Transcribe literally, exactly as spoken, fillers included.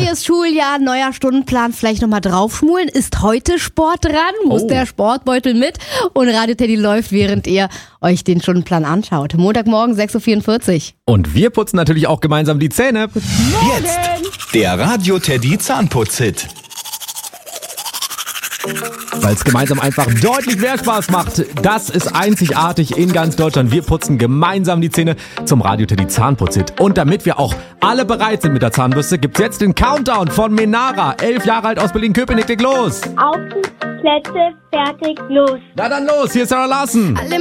Neues Schuljahr, neuer Stundenplan, vielleicht nochmal draufschmulen. Ist heute Sport dran? Muss Oh. der Sportbeutel mit? Und Radio Teddy läuft, während ihr euch den Stundenplan anschaut. Montagmorgen sechs Uhr vierundvierzig. Und wir putzen natürlich auch gemeinsam die Zähne. Jetzt der Radio Teddy Zahnputz-Hit. Weil es gemeinsam einfach deutlich mehr Spaß macht. Das ist einzigartig in ganz Deutschland. Wir putzen gemeinsam die Zähne zum Radio Teddy Zahnputz-Hit. Und damit wir auch alle bereit sind mit der Zahnbürste, gibt's jetzt den Countdown von Menara. Elf Jahre alt aus Berlin-Köpenick. Leg los. Auf die Plätze, fertig, los. Na dann los, hier ist Sarah Larsen.